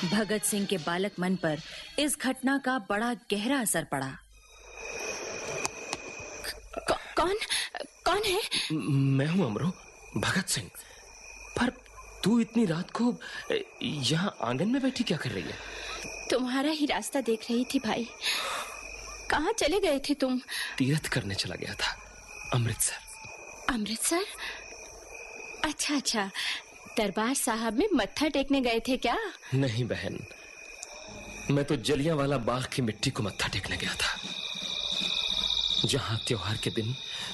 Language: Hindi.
भगत सिंह के बालक मन पर इस घटना का बड़ा गहरा असर पड़ा। कौन है? मैं हूं अमरो, भगत सिंह। पर तू इतनी रात को यहाँ आंगन में बैठी क्या कर रही है? तुम्हारा ही रास्ता देख रही थी भाई। कहाँ चले गए थे तुम? तीर्थ करने चला गया था, अमृतसर। अमृतसर? अच्छा, दरबार साहब में मत्था टेकने गए थे क्या? नहीं बहन, मैं तो जलियांवाला बाग की मिट्टी को मत्था टेकने गया था, जहां त्योहार के दिन